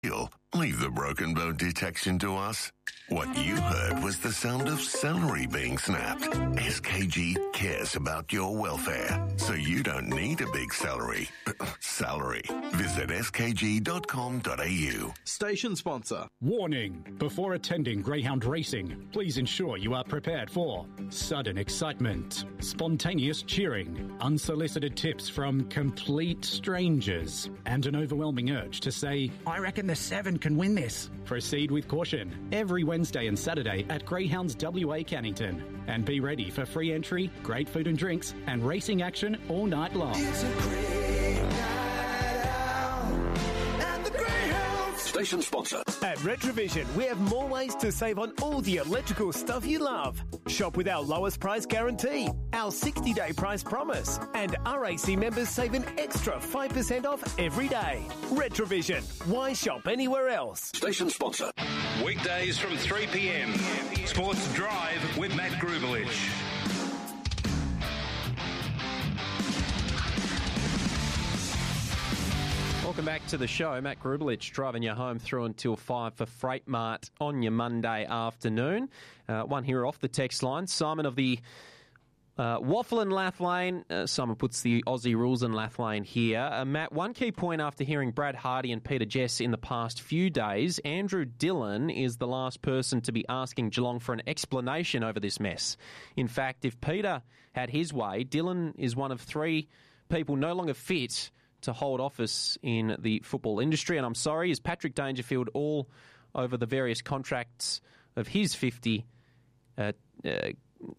Leave the broken bone detection to us. What you heard was the sound of celery being snapped. SKG cares about your welfare, so you don't need a big salary. Visit skg.com.au. Station sponsor. Warning. Before attending greyhound racing, please ensure you are prepared for sudden excitement, spontaneous cheering, unsolicited tips from complete strangers, and an overwhelming urge to say, I reckon the 7 can win this. Proceed with caution every Wednesday and Saturday at Greyhounds WA Cannington. And be ready for free entry, great food and drinks, and racing action all night long. It's a great night out at the Greyhounds. Station sponsor. At Retrovision, we have more ways to save on all the electrical stuff you love. Shop with our lowest price guarantee, our 60-day price promise, and RAC members save an extra 5% off every day. Retrovision. Why shop anywhere else? Station sponsor. Weekdays from 3 p.m. Sports Drive with Matt Grubelich. Welcome back to the show. Matt Grubelich driving you home through until 5 for Freight Mart on your Monday afternoon. One here off the text line. Simon of the Waffle and Lathlane. Simon puts the Aussie rules in Lathlane here. Matt, one key point after hearing Brad Hardy and Peter Jess in the past few days, Andrew Dillon is the last person to be asking Geelong for an explanation over this mess. In fact, if Peter had his way, Dillon is one of 3 people no longer fit to hold office in the football industry. And I'm sorry, is Patrick Dangerfield all over the various contracts of his 50 mates at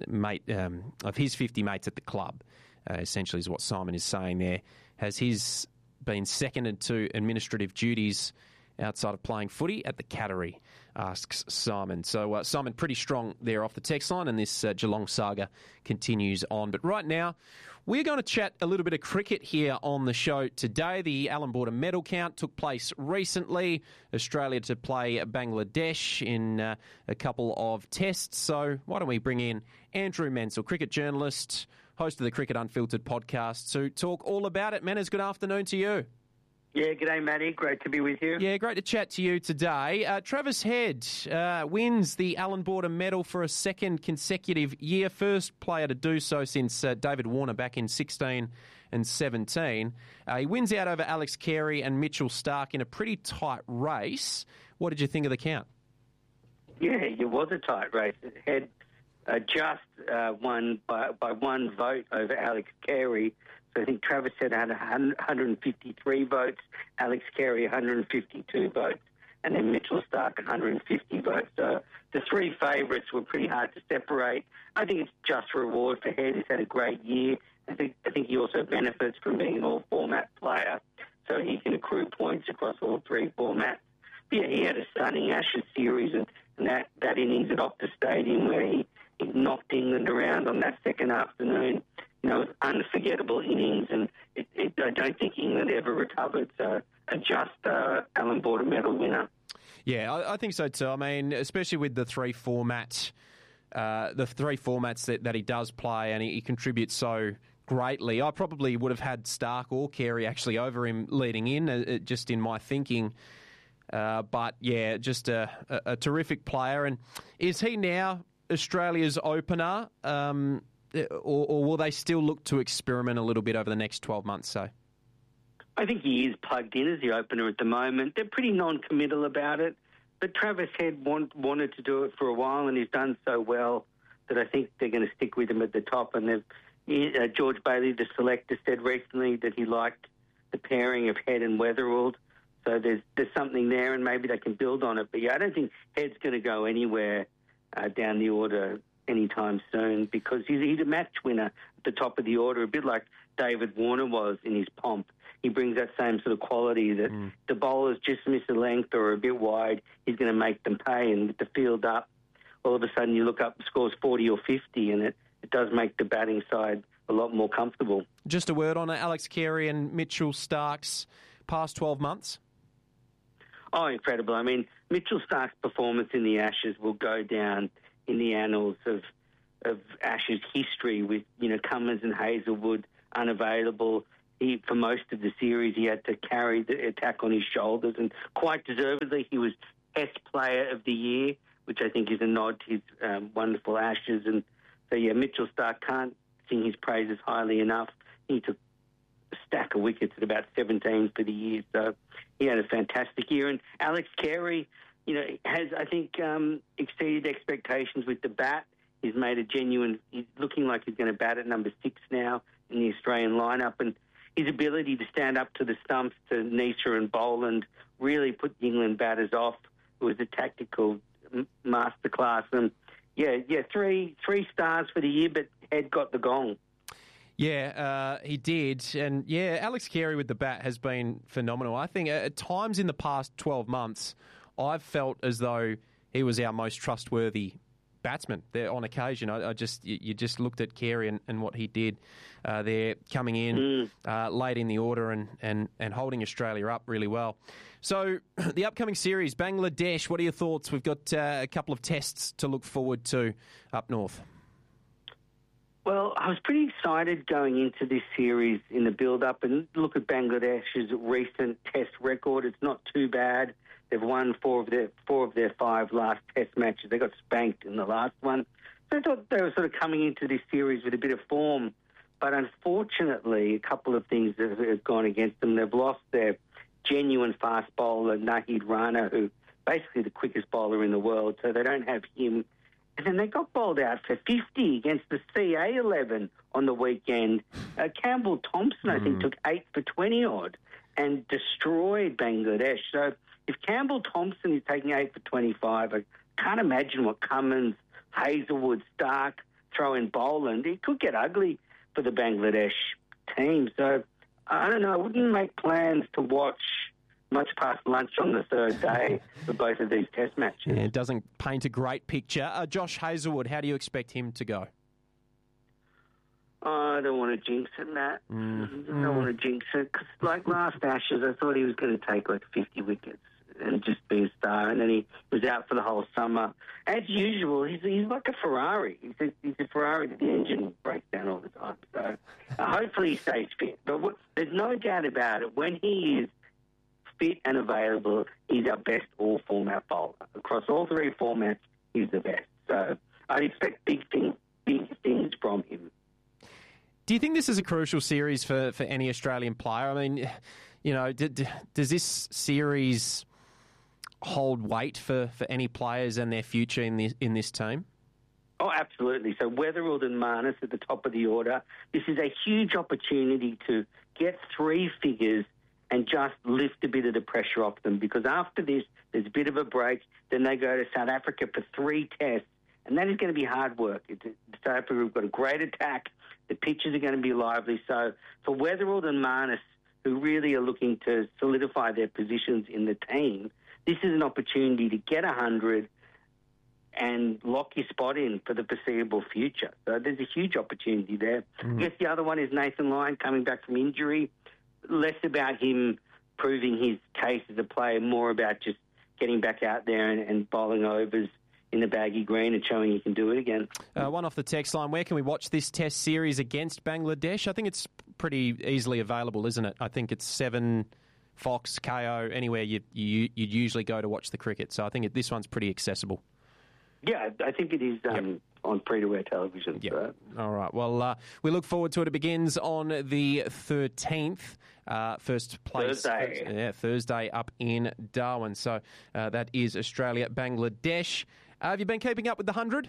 the club, essentially is what Simon is saying there. Has his been seconded to administrative duties outside of playing footy at the Cattery, asks Simon. So, Simon, pretty strong there off the text line, and this Geelong saga continues on. But right now, we're going to chat a little bit of cricket here on the show today. The Allan Border medal count took place recently. Australia to play Bangladesh in a couple of tests. So why don't we bring in Andrew Mensell, cricket journalist, host of the Cricket Unfiltered podcast, to talk all about it. Manners, good afternoon to you. Yeah, g'day, Matty. Great to be with you. Yeah, great to chat to you today. Travis Head wins the Allan Border medal for a second consecutive year. First player to do so since David Warner back in 16 and 17. He wins out over Alex Carey and Mitchell Starc in a pretty tight race. What did you think of the count? Yeah, it was a tight race. Head just won by one vote over Alex Carey. So I think Travis Head had 153 votes, Alex Carey 152 votes, and then Mitchell Starc 150 votes. So the 3 favourites were pretty hard to separate. I think it's just reward for Head. He's had a great year. I think he also benefits from being an all-format player, so he can accrue points across all 3 formats. But yeah, he had a stunning Ashes series, and that innings at Optus Stadium where he knocked England around on that second afternoon. You know, unforgettable innings, and I don't think England ever recovered. So a just Allan Border medal winner. Yeah, I think so too. I mean, especially with the 3 formats that he does play, and he contributes so greatly. I probably would have had Starc or Carey actually over him leading in, just in my thinking. But yeah, just a terrific player. And is he now Australia's opener? Or will they still look to experiment a little bit over the next 12 months, so? I think he is plugged in as the opener at the moment. They're pretty non-committal about it, but Travis Head wanted to do it for a while, and he's done so well that I think they're going to stick with him at the top. And George Bailey, the selector, said recently that he liked the pairing of Head and Weatherald. So there's something there, and maybe they can build on it. But yeah, I don't think Head's going to go anywhere down the order anytime soon, because he's a match winner at the top of the order, a bit like David Warner was in his pomp. He brings that same sort of quality that the bowlers just miss a length or are a bit wide, he's going to make them pay. And with the field up, all of a sudden you look up, scores 40 or 50, and it does make the batting side a lot more comfortable. Just a word on Alex Carey and Mitchell Starc's past 12 months. Oh, incredible. I mean, Mitchell Starc's performance in the Ashes will go down in the annals of Ashes history with, Cummins and Hazelwood unavailable. for most of the series, he had to carry the attack on his shoulders, and quite deservedly, he was Test Player of the Year, which I think is a nod to his wonderful Ashes. And so, yeah, Mitchell Starc can't sing his praises highly enough. He took a stack of wickets at about 17 for the year, so he had a fantastic year. And Alex Carey, has, I think, exceeded expectations with the bat. He's made he's looking like he's going to bat at number 6 now in the Australian lineup, and his ability to stand up to the stumps to Neser and Boland really put the England batters off. It was a tactical masterclass, and three stars for the year, but Head got the gong. Yeah, he did. And, Alex Carey with the bat has been phenomenal. I think at times in the past 12 months, I've felt as though he was our most trustworthy batsman there on occasion. You just looked at Carey and what he did there, coming in late in the order and holding Australia up really well. So the upcoming series, Bangladesh, what are your thoughts? We've got a couple of tests to look forward to up north. Well, I was pretty excited going into this series in the build-up, and look at Bangladesh's recent test record. It's not too bad. They've won four of their 5 last test matches. They got spanked in the last one. So I thought they were sort of coming into this series with a bit of form. But unfortunately, a couple of things have gone against them. They've lost their genuine fast bowler, Nahid Rana, who basically the quickest bowler in the world. So they don't have him. And then they got bowled out for 50 against the CA-11 on the weekend. Campbell Thompson, I think, took 8 for 20-odd and destroyed Bangladesh. So if Campbell Thompson is taking 8 for 25, I can't imagine what Cummins, Hazelwood, Starc throw in Boland. It could get ugly for the Bangladesh team. So I don't know. I wouldn't make plans to watch much past lunch on the third day for both of these test matches. Yeah, it doesn't paint a great picture. Josh Hazelwood, how do you expect him to go? I don't want to jinx it, Matt. I don't want to jinx it, because like last Ashes, I thought he was going to take like 50 wickets and just be a star, and then he was out for the whole summer. As usual, he's like a Ferrari. He's a Ferrari that the engine breaks down all the time. So hopefully he stays fit. But there's no doubt about it. When he is fit and available, he's our best all-format bowler. Across all 3 formats, he's the best. So I expect big things from him. Do you think this is a crucial series for any Australian player? I mean, does this series hold weight for any players and their future in this team? Oh, absolutely. So Weatherald and Marnus at the top of the order. This is a huge opportunity to get 3 figures and just lift a bit of the pressure off them, because after this, there's a bit of a break. Then they go to South Africa for 3 tests, and that is going to be hard work. South Africa have got a great attack. The pitches are going to be lively. So for Weatherald and Marnus, who really are looking to solidify their positions in the team, this is an opportunity to get 100 and lock your spot in for the foreseeable future. So there's a huge opportunity there. I guess the other one is Nathan Lyon coming back from injury. Less about him proving his case as a player, more about just getting back out there and bowling overs in the baggy green and showing he can do it again. One off the text line, where can we watch this test series against Bangladesh? I think it's pretty easily available, isn't it? I think it's 7, Fox, KO, anywhere you'd usually go to watch the cricket. So I think this one's pretty accessible. Yeah, I think it is on free-to-air television. Yep. So. All right. Well, we look forward to it. It begins on the 13th. First place. Thursday up in Darwin. So that is Australia, Bangladesh. Have you been keeping up with the 100?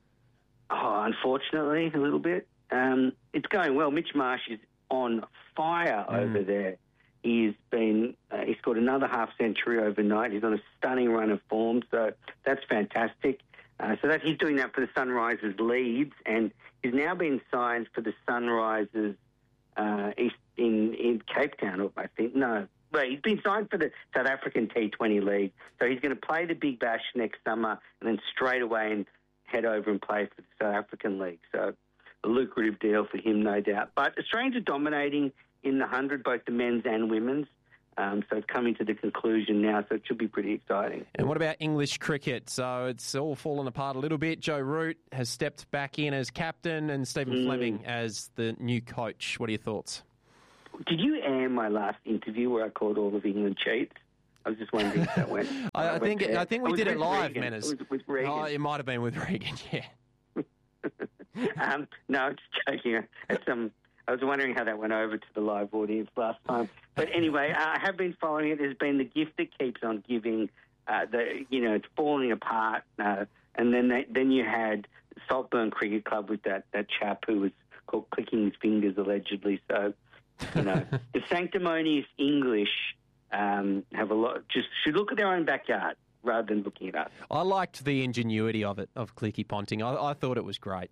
Oh, unfortunately, a little bit. It's going well. Mitch Marsh is on fire over there. He scored another half-century overnight. He's on a stunning run of form, so that's fantastic. He's doing that for the Sunrisers Leeds, and he's now been signed for the Sunrisers in Cape Town, I think. No, but he's been signed for the South African T20 League, so he's going to play the Big Bash next summer and then straight away and head over and play for the South African League. So a lucrative deal for him, no doubt. But Australians are dominating in the 100, both the men's and women's. So it's coming to the conclusion now, so it should be pretty exciting. And what about English cricket? So it's all fallen apart a little bit. Joe Root has stepped back in as captain and Stephen Fleming as the new coach. What are your thoughts? Did you air my last interview where I called all of England cheats? I was just wondering if that went. I think we did it live, Manners. It was with Regan. Oh, it might have been with Regan, yeah. No, I'm just joking. I was wondering how that went over to the live audience last time. But anyway, I have been following it. There's been the gift that keeps on giving. It's falling apart. And then you had Saltburn Cricket Club with that chap who was caught clicking his fingers allegedly. So, the sanctimonious English have a lot. Just should look at their own backyard rather than looking at us. I liked the ingenuity of it, of Clicky Ponting. I thought it was great.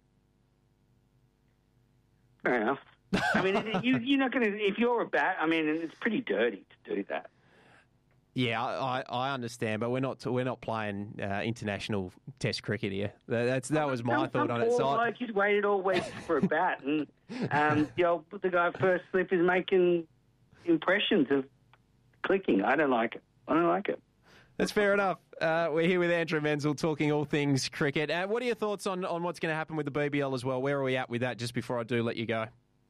Fair enough. I mean, you're not going to, if you're a bat, I mean, it's pretty dirty to do that. Yeah, I understand, but we're not playing international Test cricket here. That was my thought on it. So like he's waited all week for a bat, and the guy first slip is making impressions of clicking. I don't like it. That's fair enough. We're here with Andrew Menzel talking all things cricket. What are your thoughts on what's going to happen with the BBL as well? Where are we at with that, just before I do let you go?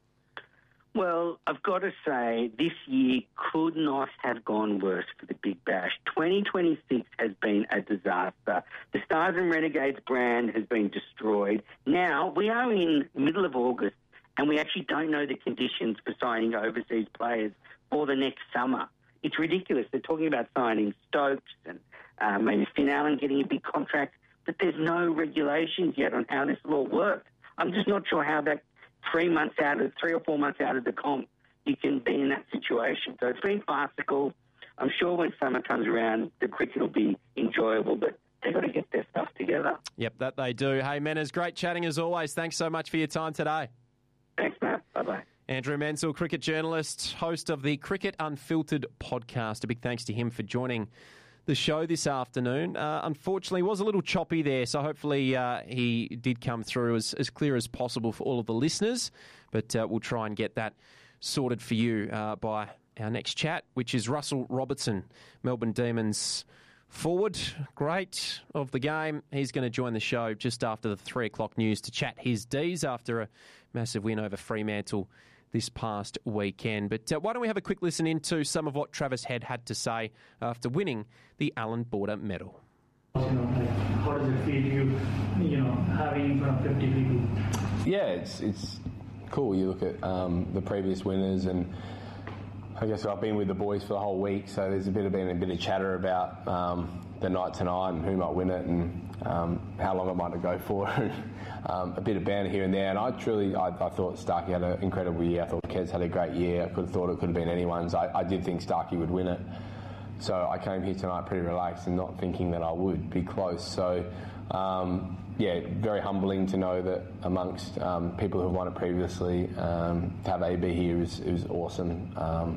Well, I've got to say, this year could not have gone worse for the Big Bash. 2026 has been a disaster. The Stars and Renegades brand has been destroyed. Now, we are in the middle of August, and we actually don't know the conditions for signing overseas players for the next summer. It's ridiculous. They're talking about signing Stokes and maybe Finn Allen getting a big contract, but there's no regulations yet on how this will all work. I'm just not sure how that 3 or 4 months out of the comp, you can be in that situation. So it's been farcical. I'm sure when summer comes around, the cricket will be enjoyable, but they've got to get their stuff together. Yep, that they do. Hey, Menners, great chatting as always. Thanks so much for your time today. Thanks, Matt. Bye-bye. Andrew Menzel, cricket journalist, host of the Cricket Unfiltered podcast. A big thanks to him for joining the show this afternoon. Unfortunately, was a little choppy there, so hopefully he did come through as clear as possible for all of the listeners. But we'll try and get that sorted for you by our next chat, which is Russell Robertson, Melbourne Demons forward, great of the game. He's going to join the show just after the 3 o'clock news to chat his Ds after a massive win over Fremantle this past weekend. But why don't we have a quick listen into some of what Travis Head had to say after winning the Allan Border Medal. How does it feel you having in front of 50 people? Yeah, it's cool. You look at the previous winners, and I guess I've been with the boys for the whole week, so there's been a bit of chatter about the night tonight and who might win it and how long it might go for. A bit of banter here and there, and I thought Starkey had an incredible year. I thought Kez had a great year. I could have thought it could have been anyone's. I did think Starkey would win it, so I came here tonight pretty relaxed and not thinking that I would be close. So very humbling to know that amongst people who've won it previously, to have AB here is awesome.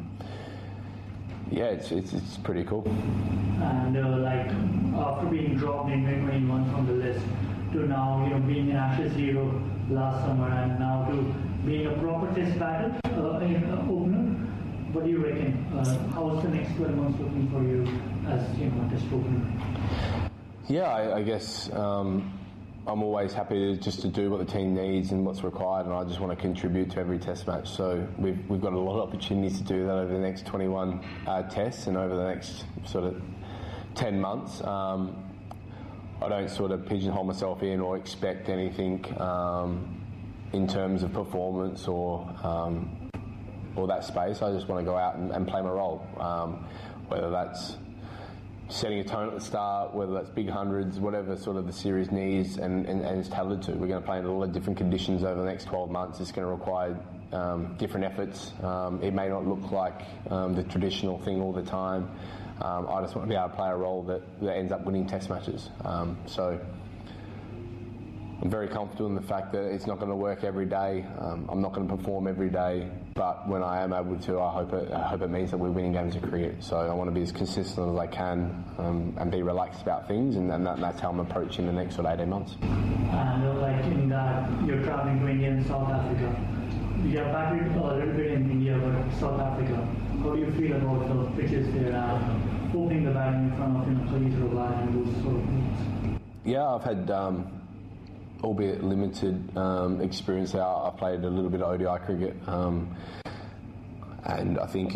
It's pretty cool. And after being dropped in 2021 from the list to now, being an Ashes hero last summer and now to being a proper Test battle opener, what do you reckon? How's the next 12 months looking for you as a Test opener? Yeah, I guess I'm always happy to do what the team needs and what's required, and I just want to contribute to every Test match. So we've got a lot of opportunities to do that over the next 21 tests and over the next sort of 10 months. I don't sort of pigeonhole myself in or expect anything in terms of performance or that space. I just want to go out and play my role, whether that's setting a tone at the start, whether that's big hundreds, whatever sort of the series needs and is tailored to. We're going to play in a lot of different conditions over the next 12 months. It's going to require different efforts. It may not look like the traditional thing all the time. I just want to be able to play a role that ends up winning Test matches. So I'm very comfortable in the fact that it's not going to work every day. I'm not going to perform every day, but when I am able to, I hope it means that we're winning games of cricket. So I want to be as consistent as I can and be relaxed about things, and that's how I'm approaching the next sort of 18 months. And like in that, you're traveling to India and South Africa. You're back a little bit in India, but South Africa. How do you feel about the pitches there, opening the batting in front of Khalid Rawat and those sort of things? Yeah, I've had, albeit limited experience. I've played a little bit of ODI cricket, And I think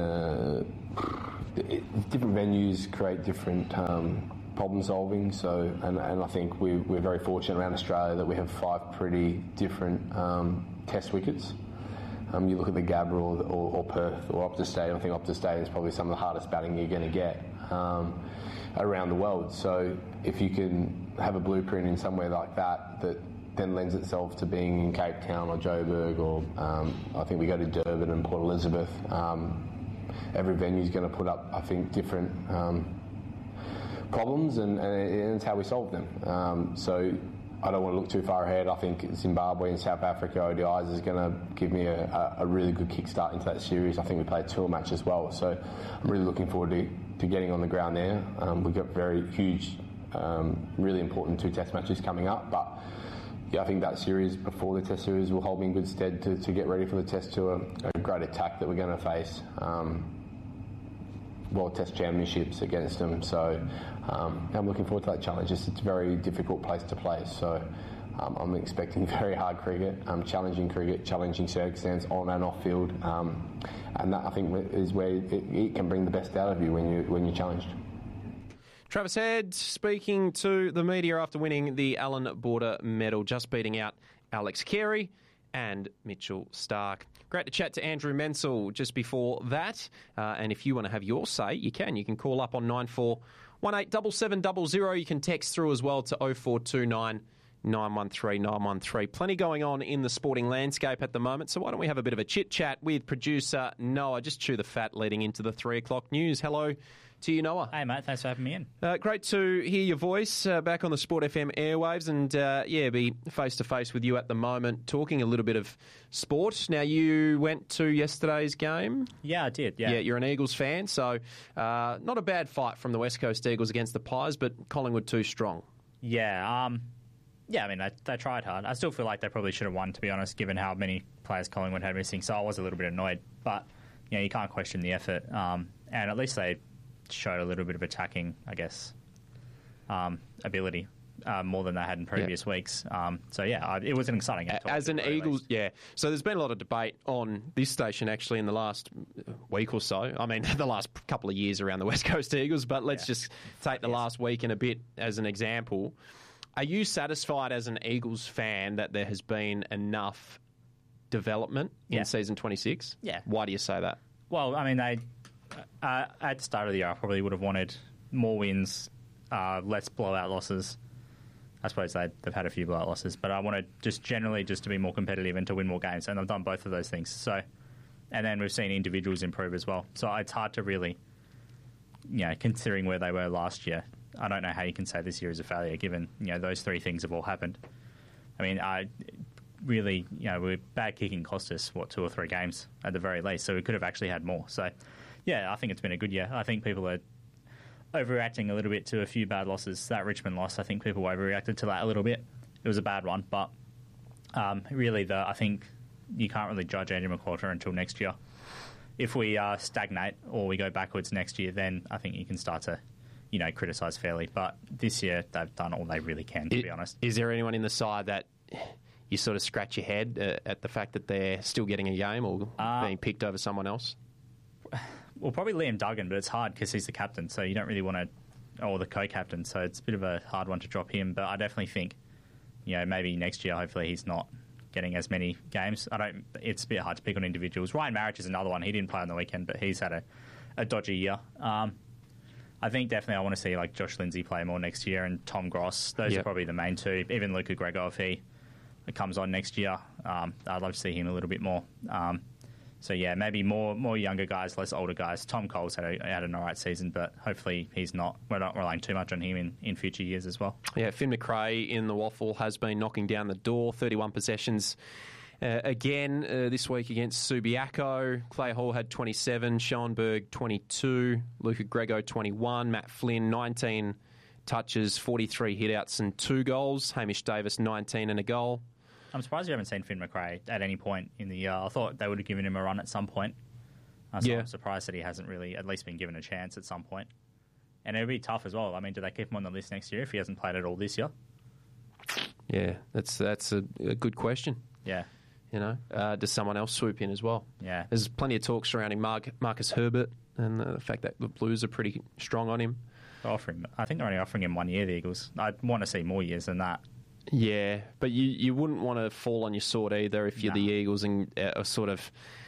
different venues create different problem solving. So, and I think we're very fortunate around Australia that we have 5 pretty different test wickets. You look at the Gabba or Perth or Optus Stadium. I think Optus Stadium is probably some of the hardest batting you're going to get around the world. So if you can have a blueprint in somewhere like that then lends itself to being in Cape Town or Joburg, or I think we go to Durban and Port Elizabeth. Every venue is going to put up, I think, different problems, and it's how we solve them. So I don't want to look too far ahead. I think Zimbabwe and South Africa ODIs is going to give me a really good kickstart into that series. I think we played 2 matches as well, so I'm really looking forward to getting on the ground there. We've got very huge, really important 2 test matches coming up, but yeah, I think that series before the test series will hold me in good stead to get ready for the test tour. A great attack that we're going to face. World Test Championships against them, so I'm looking forward to that challenge. It's a very difficult place to play, so I'm expecting very hard cricket, challenging circumstance on and off field, and that I think is where it can bring the best out of you when you're challenged. Travis Head speaking to the media after winning the Allan Border medal, just beating out Alex Carey and Mitchell Starc. Great to chat to Andrew Mensel just before that. And if you want to have your say, you can. You can call up on 94187700. You can text through as well to 0429 913 913. Plenty going on in the sporting landscape at the moment. So why don't we have a bit of a chit-chat with producer Noah? Just chew the fat leading into the 3 o'clock news. Hello to you, Noah. Hey, mate. Thanks for having me in. Great to hear your voice back on the Sport FM airwaves and, be face-to-face with you at the moment, talking a little bit of sport. Now, you went to yesterday's game? Yeah, I did, yeah. Yeah, you're an Eagles fan, so not a bad fight from the West Coast Eagles against the Pies, but Collingwood too strong. Yeah, I mean, they tried hard. I still feel like they probably should have won, to be honest, given how many players Collingwood had missing, so I was a little bit annoyed. But, you can't question the effort, and at least they showed a little bit of attacking, I guess, ability more than they had in previous weeks. It was an exciting game. As an Eagles, So there's been a lot of debate on this station actually in the last week or so. I mean, the last couple of years around the West Coast Eagles, but let's just take the last week and a bit as an example. Are you satisfied as an Eagles fan that there has been enough development in season 26? Yeah. Why do you say that? Well, I mean, at the start of the year, I probably would have wanted more wins, less blowout losses. I suppose they've had a few blowout losses, but I wanted just generally just to be more competitive and to win more games, and I've done both of those things. So, and then we've seen individuals improve as well. So it's hard to really, considering where they were last year, I don't know how you can say this year is a failure given, those 3 things have all happened. I mean, we're bad kicking cost us, 2 or 3 games at the very least, so we could have actually had more. So, yeah, I think it's been a good year. I think people are overreacting a little bit to a few bad losses. That Richmond loss, I think people overreacted to that a little bit. It was a bad one, but really, I think you can't really judge Andrew McQualter until next year. If we stagnate or we go backwards next year, then I think you can start to criticise fairly. But this year, they've done all they really can, to be honest. Is there anyone in the side that you sort of scratch your head at the fact that they're still getting a game or being picked over someone else? Well, probably Liam Duggan, but it's hard because he's the captain, so you don't really want to, or the co-captain, so it's a bit of a hard one to drop him. But I definitely think, maybe next year, hopefully he's not getting as many games. It's a bit hard to pick on individuals. Ryan Marriage is another one. He didn't play on the weekend, but he's had a dodgy year. I think definitely I want to see like Josh Lindsay play more next year and Tom Gross. Those are probably the main 2. Even Luca Gregor, if he comes on next year, I'd love to see him a little bit more. So yeah, maybe more younger guys, less older guys. Tom Cole's had an all right season, but hopefully we're not relying too much on him in future years as well. Yeah, Finn McRae in the waffle has been knocking down the door. 31 possessions again this week against Subiaco. Clay Hall had 27, Schoenberg 22, Luca Grego 21, Matt Flynn 19 touches, 43 hitouts and 2 goals. Hamish Davis 19 and a goal. I'm surprised you haven't seen Finn McRae at any point in the year. I thought they would have given him a run at some point. I'm surprised that he hasn't really at least been given a chance at some point. And it'll be tough as well. I mean, do they keep him on the list next year if he hasn't played at all this year? Yeah, that's a good question. Yeah. Does someone else swoop in as well? Yeah. There's plenty of talk surrounding Marcus Herbert and the fact that the Blues are pretty strong on him. I think they're only offering him 1 year, the Eagles. I'd want to see more years than that. Yeah, but you wouldn't want to fall on your sword either if you're the Eagles and sort of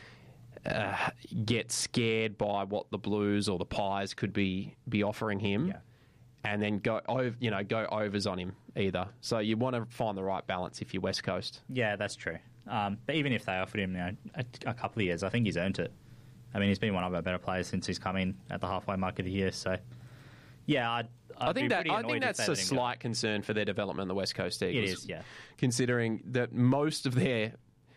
get scared by what the Blues or the Pies could be offering him, and then go overs on him either. So you want to find the right balance if you're West Coast. Yeah, that's true. But even if they offered him a couple of years, I think he's earned it. I mean, he's been one of our better players since he's come in at the halfway mark of the year. So, yeah, I think that's a slight concern for their development in the West Coast Eagles. It is, yeah. Considering that most of their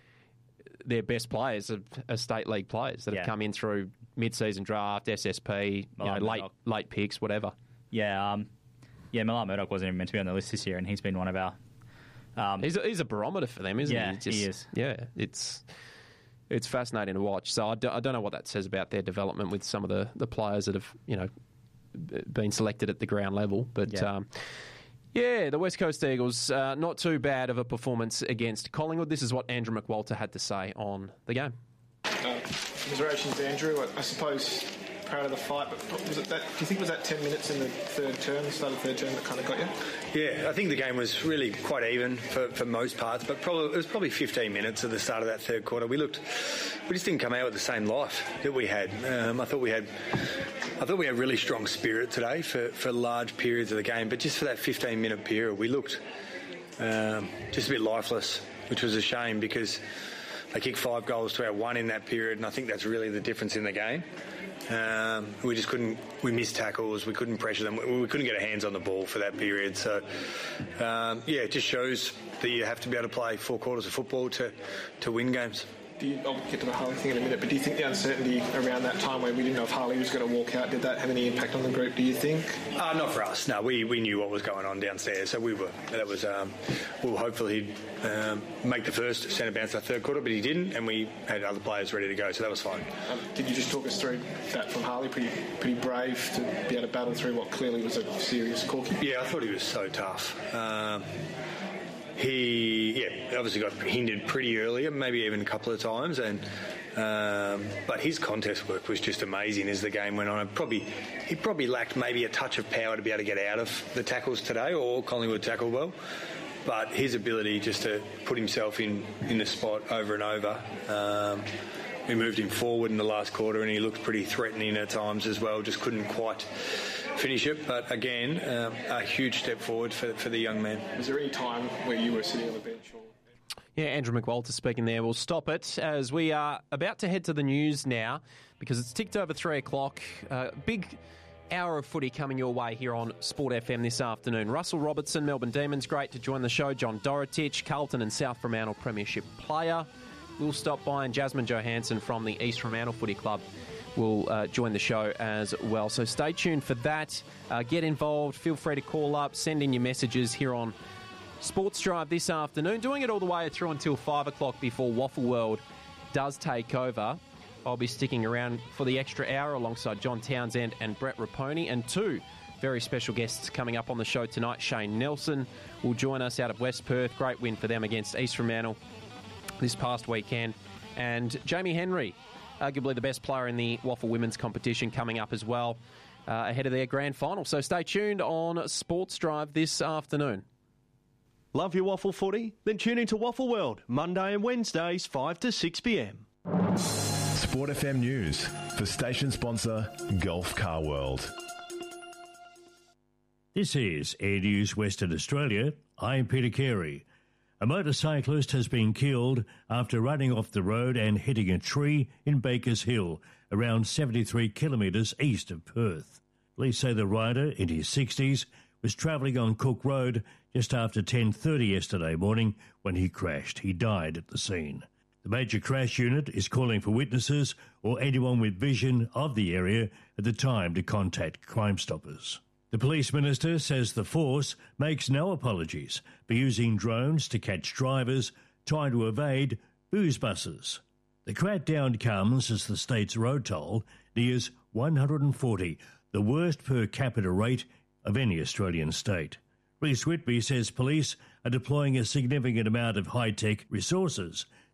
best players are state league players that have come in through mid-season draft, SSP, late picks, whatever. Yeah, Milan Murdoch wasn't even meant to be on the list this year, and he's been one of our... he's a barometer for them, isn't he? He is. Yeah, it's fascinating to watch. So I don't know what that says about their development with some of the players that have been selected at the ground level. But the West Coast Eagles, not too bad of a performance against Collingwood. This is what Andrew McWalter had to say on the game. Commiserations, Andrew. I suppose proud of the fight, but was it that? Do you think it was that 10 minutes in the start of third term that kind of got you? Yeah, I think the game was really quite even for most parts, but it was probably 15 minutes at the start of that third quarter. We just didn't come out with the same life that we had. I thought we had really strong spirit today for large periods of the game, but just for that 15-minute period, we looked just a bit lifeless, which was a shame because they kicked 5 goals to our 1 in that period, and I think that's really the difference in the game. We just couldn't. We missed tackles. We couldn't pressure them. We couldn't get our hands on the ball for that period. So, it just shows that you have to be able to play 4 quarters of football to win games. I'll get to the Harley thing in a minute, but do you think the uncertainty around that time where we didn't know if Harley was going to walk out, did that have any impact on the group, do you think? Not for us. No, we knew what was going on downstairs, so we were hopeful he'd make the first centre bounce that third quarter, but he didn't, and we had other players ready to go, so that was fine. Did you just talk us through that from Harley? Pretty brave to be able to battle through what clearly was a serious corky? Yeah, I thought he was so tough. He obviously got hindered pretty early, maybe even a couple of times, but his contest work was just amazing as the game went on. He probably lacked maybe a touch of power to be able to get out of the tackles today, or Collingwood tackled well, but his ability just to put himself in the spot over and over. We moved him forward in the last quarter and he looked pretty threatening at times as well, just couldn't quite finish it, but again, a huge step forward for the young man. Was there any time where you were sitting on the bench? Yeah, Andrew McWalter speaking there. We'll stop it as we are about to head to the news now because it's ticked over 3 o'clock. Big hour of footy coming your way here on Sport FM this afternoon. Russell Robertson, Melbourne Demons, great to join the show. John Dorotich, Carlton and South Fremantle Premiership player. We'll stop by, and Jasmine Johansson from the East Fremantle Footy Club will join the show as well. So stay tuned for that. Get involved. Feel free to call up, send in your messages here on Sports Drive this afternoon. Doing it all the way through until 5 o'clock before Waffle World does take over. I'll be sticking around for the extra hour alongside John Townsend and Brett Raponi, and 2 very special guests coming up on the show tonight. Shane Nelson will join us out of West Perth. Great win for them against East Fremantle this past weekend. And Jamie Henry, arguably the best player in the Waffle Women's competition, coming up as well ahead of their grand final. So stay tuned on Sports Drive this afternoon. Love your Waffle footy? Then tune into Waffle World, Monday and Wednesdays, 5 to 6 p.m. Sport FM News for station sponsor Gulf Car World. This is Air News Western Australia. I'm Peter Carey. A motorcyclist has been killed after running off the road and hitting a tree in Bakers Hill, around 73 kilometres east of Perth. Police say the rider, in his 60s, was travelling on Cook Road just after 10:30 yesterday morning when he crashed. He died at the scene. The Major Crash Unit is calling for witnesses or anyone with vision of the area at the time to contact Crime Stoppers. The Police Minister says the force makes no apologies for using drones to catch drivers trying to evade booze buses. The crackdown comes as the state's road toll nears 140, the worst per capita rate of any Australian state. Rhys Whitby says police are deploying a significant amount of high-tech resources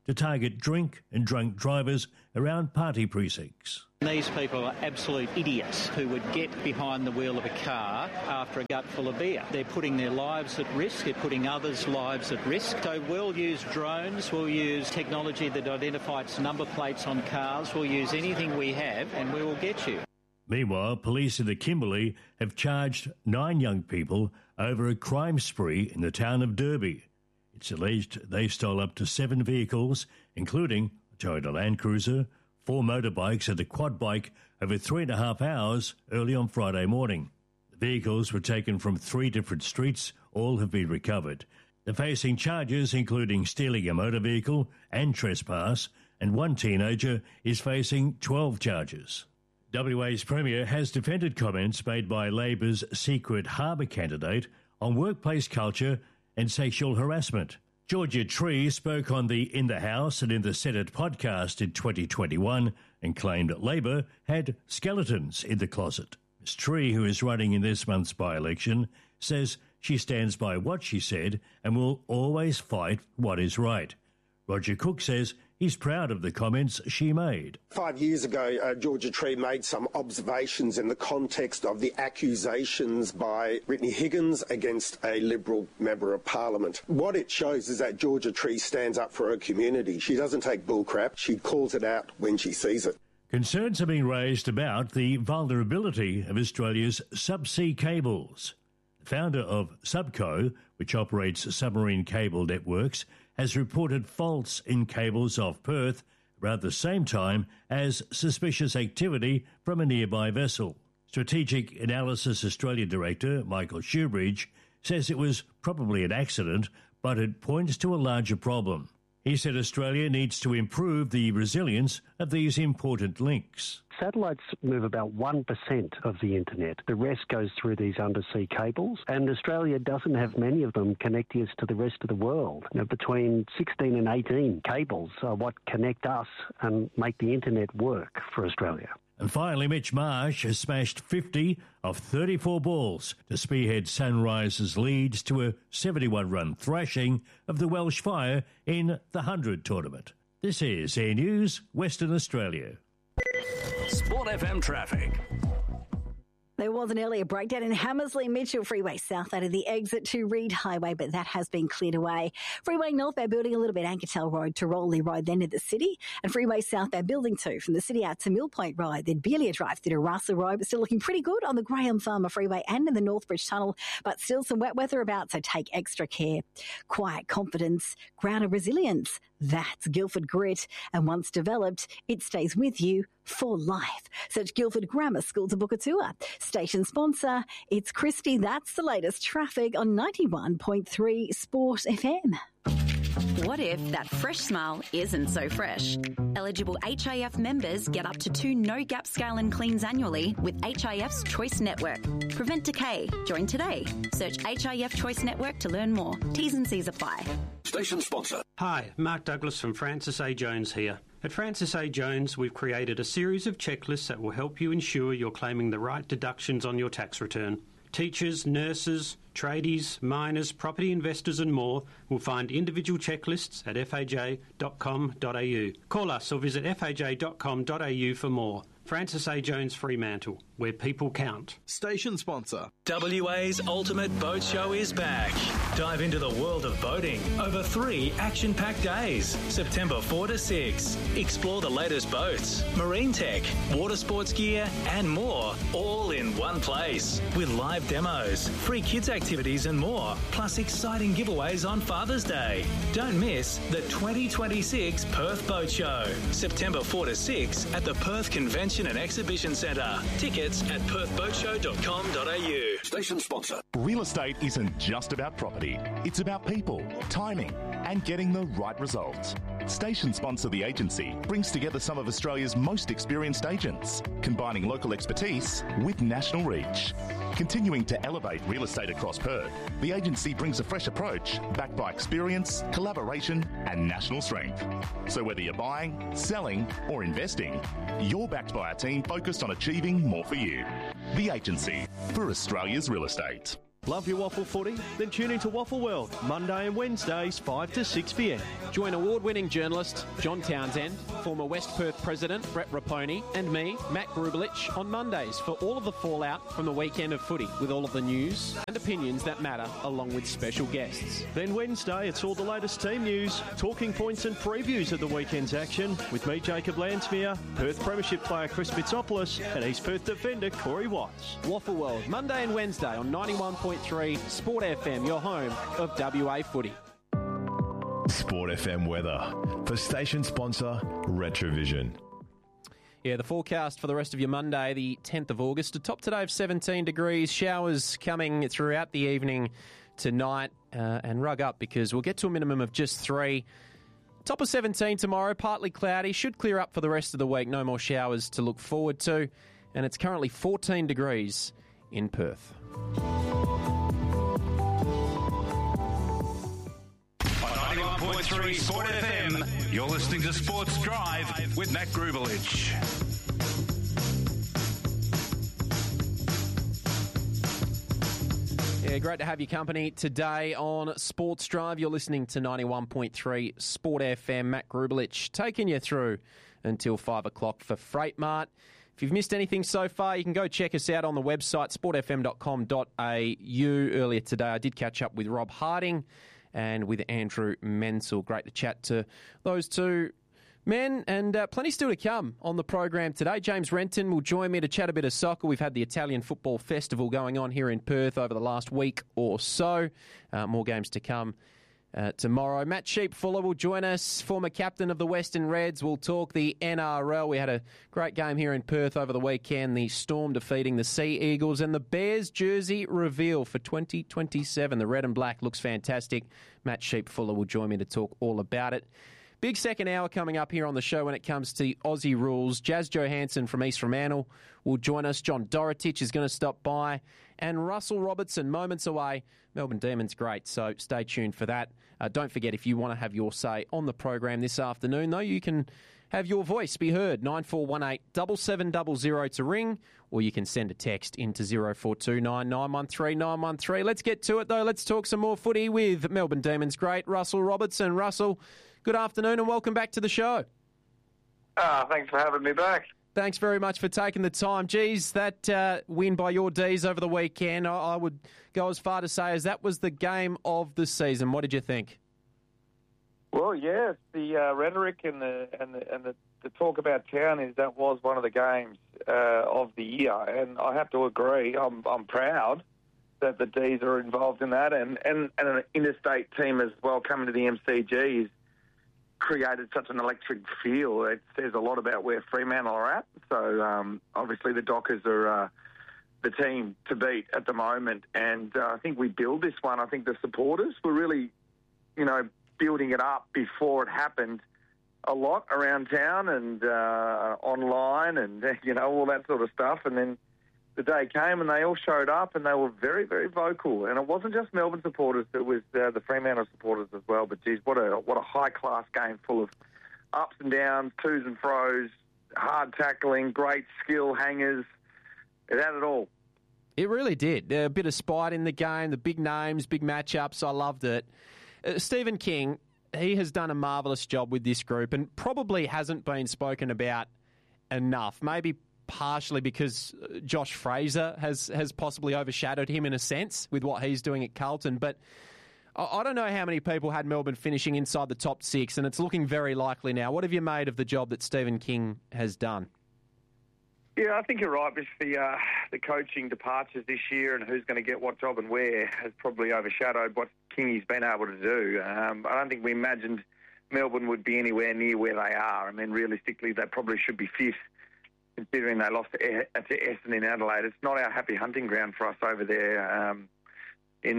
to target drink and drunk drivers around party precincts. These people are absolute idiots who would get behind the wheel of a car after a gut full of beer. They're putting their lives at risk, they're putting others' lives at risk. So we'll use drones, we'll use technology that identifies number plates on cars, we'll use anything we have and we will get you. Meanwhile, police in the Kimberley have charged 9 young people over a crime spree in the town of Derby. It's alleged they stole up to 7 vehicles, including a Toyota Land Cruiser, 4 motorbikes and a quad bike over 3.5 hours early on Friday morning. The vehicles were taken from 3 different streets. All have been recovered. They're facing charges including stealing a motor vehicle and trespass, and one teenager is facing 12 charges. WA's Premier has defended comments made by Labor's Secret Harbour candidate on workplace culture and sexual harassment. Georgia Tree spoke on the In the House and in the Senate podcast in 2021 and claimed that Labor had skeletons in the closet. Ms. Tree, who is running in this month's by-election, says she stands by what she said and will always fight what is right. Roger Cook says he's proud of the comments she made. 5 years ago, Georgia Tree made some observations in the context of the accusations by Brittany Higgins against a Liberal member of Parliament. What it shows is that Georgia Tree stands up for her community. She doesn't take bullcrap. She calls it out when she sees it. Concerns have been raised about the vulnerability of Australia's subsea cables. The founder of Subco, which operates submarine cable networks, has reported faults in cables off Perth around the same time as suspicious activity from a nearby vessel. Strategic Analysis Australia Director Michael Shoebridge says it was probably an accident, but it points to a larger problem. He said Australia needs to improve the resilience of these important links. Satellites move about 1% of the internet. The rest goes through these undersea cables, and Australia doesn't have many of them connecting us to the rest of the world. Between 16 and 18 cables are what connect us and make the internet work for Australia. And finally, Mitch Marsh has smashed 50 of 34 balls to spearhead Sunrisers' leads to a 71-run thrashing of the Welsh Fire in the 100 tournament. This is Air News, Western Australia. Sport FM traffic. There was an earlier breakdown in Hammersley Mitchell Freeway south out of the exit to Reed Highway, but that has been cleared away. Freeway northbound building a little bit Ankertel Road to Roley Road, then to the city. And freeway southbound building 2 from the city out to Mill Point Road, then Beelia Drive through to Russell Road, but still looking pretty good on the Graham Farmer Freeway and in the Northbridge Tunnel, but still some wet weather about, so take extra care. Quiet confidence, ground of resilience. That's Guildford Grit, and once developed, it stays with you for life. Search Guildford Grammar School to book a tour. Station sponsor, it's Christie. That's the latest traffic on 91.3 Sport FM. What if that fresh smile isn't so fresh? Eligible HIF members get up to 2 no-gap scale and cleans annually with HIF's Choice Network. Prevent decay. Join today. Search HIF Choice Network to learn more. T's and C's apply. Station sponsor. Hi, Mark Douglas from Francis A. Jones here. At Francis A. Jones, we've created a series of checklists that will help you ensure you're claiming the right deductions on your tax return. Teachers, nurses, tradies, miners, property investors and more will find individual checklists at faj.com.au. Call us or visit faj.com.au for more. Francis A. Jones Fremantle, where people count. Station sponsor. WA's Ultimate Boat Show is back. Dive into the world of boating over 3 action-packed days, September 4 to 6. Explore the latest boats, marine tech, water sports gear and more, all in one place. With live demos, free kids activities and more, plus exciting giveaways on Father's Day. Don't miss the 2026 Perth Boat Show, September 4 to 6 at the Perth Convention and Exhibition Centre. Tickets at perthboatshow.com.au. Station sponsor. Real estate isn't just about property. It's about people, timing, and getting the right results. Station sponsor The Agency brings together some of Australia's most experienced agents, combining local expertise with national reach. Continuing to elevate real estate across Perth, The Agency brings a fresh approach backed by experience, collaboration, and national strength. So whether you're buying, selling, or investing, you're backed by a team focused on achieving more for you. The Agency, for Australia's real estate. Love your waffle footy? Then tune into Waffle World, Monday and Wednesdays, 5 to 6 p.m. Join award-winning journalist John Townsend, former West Perth President Brett Raponi, and me, Matt Grubelich, on Mondays for all of the fallout from the weekend of footy, with all of the news and opinions that matter, along with special guests. Then Wednesday, it's all the latest team news, talking points and previews of the weekend's action, with me, Jacob Lansmere, Perth Premiership player Chris Mitsopoulos, and East Perth defender Corey Watts. Waffle World, Monday and Wednesday on 91.3 Sport FM, your home of WA footy. Sport FM weather for station sponsor Retrovision. Yeah, the forecast for the rest of your Monday, the 10th of August. A top today of 17 degrees. Showers coming throughout the evening tonight, and rug up because we'll get to a minimum of just 3. Top of 17 tomorrow, partly cloudy. Should clear up for the rest of the week. No more showers to look forward to. And it's currently 14 degrees in Perth. 91.3 Sport FM. You're listening to Sports Drive with Matt Grubelich. Yeah, great to have your company today on Sports Drive. You're listening to 91.3 Sport FM. Matt Grubelich taking you through until 5 o'clock for Freight Mart. If you've missed anything so far, you can go check us out on the website, sportfm.com.au. Earlier today, I did catch up with Rob Harding and with Andrew Menzel. Great to chat to those two men, and plenty still to come on the program today. James Renton will join me to chat a bit of soccer. We've had the Italian Football Festival going on here in Perth over the last week or so. More games to come tomorrow. Matt Sheep-Fuller will join us, former captain of the Western Reds. We'll talk the NRL. We had a great game here in Perth over the weekend. The Storm defeating the Sea Eagles, and the Bears jersey reveal for 2027. The red and black looks fantastic. Matt Sheep-Fuller will join me to talk all about it. Big second hour coming up here on the show when it comes to Aussie rules. Jazz Johansson from East Fremantle will join us. John Dorotich is going to stop by. And Russell Robertson, moments away. Melbourne Demons, great, so stay tuned for that. Don't forget, if you want to have your say on the program this afternoon, though, you can have your voice be heard. 9418 7700 to ring, or you can send a text into 0429 913 913. Let's get to it, though. Let's talk some more footy with Melbourne Demons great Russell Robertson. Russell, good afternoon and welcome back to the show. Thanks for having me back. Thanks very much for taking the time. Geez, that win by your D's over the weekend, I would go as far to say as that was the game of the season. What did you think? Well, yeah, it's the rhetoric and the talk about town is that was one of the games of the year, and I have to agree. I'm proud that the D's are involved in that, and an interstate team as well coming to the MCG is created such an electric feel. It says a lot about where Fremantle are at. So obviously the Dockers are the team to beat at the moment, and I think we build this one. I think the supporters were really, building it up before it happened a lot around town and online and, all that sort of stuff. And then the day came and they all showed up and they were very, very vocal. And it wasn't just Melbourne supporters, it was the Fremantle supporters as well. But, geez, what a high-class game full of ups and downs, twos and fros, hard tackling, great skill, hangers. It had it all. It really did. A bit of spite in the game, the big names, big matchups. I loved it. Stephen King, he has done a marvellous job with this group and probably hasn't been spoken about enough. Maybe partially because Josh Fraser has possibly overshadowed him in a sense with what he's doing at Carlton. But I don't know how many people had Melbourne finishing inside the top 6, and it's looking very likely now. What have you made of the job that Stephen King has done? Yeah, I think you're right. With the coaching departures this year and who's going to get what job and where has probably overshadowed what Kingy's been able to do. I don't think we imagined Melbourne would be anywhere near where they are. I mean, realistically, they probably should be 5th, considering they lost to Essendon in Adelaide. It's not our happy hunting ground for us over there in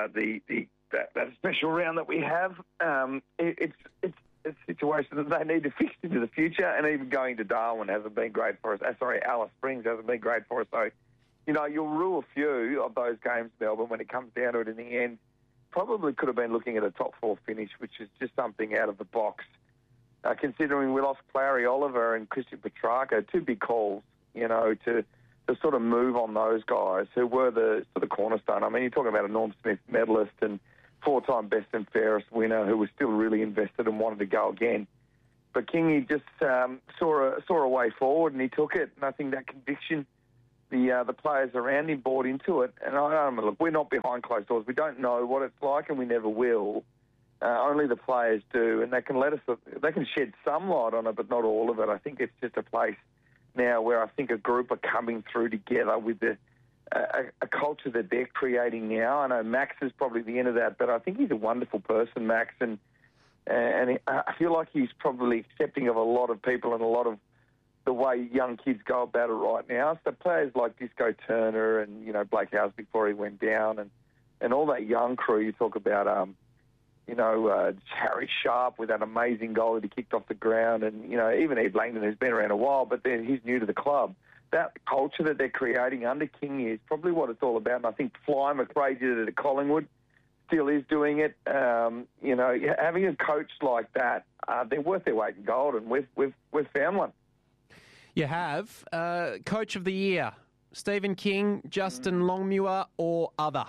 that special round that we have. It's a situation that they need to fix into the future, and even going to Darwin hasn't been great for us. Alice Springs hasn't been great for us. So, you'll rule a few of those games, Melbourne, when it comes down to it in the end. Probably could have been looking at a top 4 finish, which is just something out of the box. Considering we lost Clary Oliver and Christian Petrarca, 2 big calls, to to sort of move on those guys who were the sort of cornerstone. I mean, you're talking about a Norm Smith medalist and 4-time best and fairest winner who was still really invested and wanted to go again. But Kingy just saw a way forward and he took it. And I think that conviction, the players around him bought into it. And look, we're not behind closed doors. We don't know what it's like, and we never will. Only the players do, and they can shed some light on it, but not all of it. I think it's just a place now where I think a group are coming through together with a culture that they're creating now. I know Max is probably the end of that, but I think he's a wonderful person, Max, and I feel like he's probably accepting of a lot of people and a lot of the way young kids go about it right now. So players like Disco Turner and, Blake Howes before he went down and all that young crew you talk about, Harry Sharp with that amazing goal that he kicked off the ground and, even Ed Langdon, who's been around a while, but then he's new to the club. That culture that they're creating under King is probably what it's all about. And I think Fly McRae did it at Collingwood, still is doing it. Having a coach like that, they're worth their weight in gold, and we've found one. You have. Coach of the Year, Stephen King, Justin Longmuir, or other?